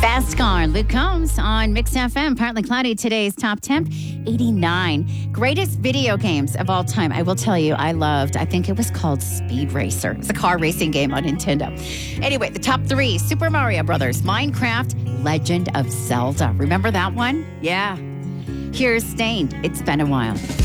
Fast Car, Luke Combs on Mix FM. Partly cloudy. Today's top temp, 89. Greatest video games of all time. I will tell you, I think it was called Speed Racer. It's a car racing game on Nintendo. Anyway, the top 3, Super Mario Brothers, Minecraft, Legend of Zelda. Remember that one? Yeah. Here's Stained. It's been a while.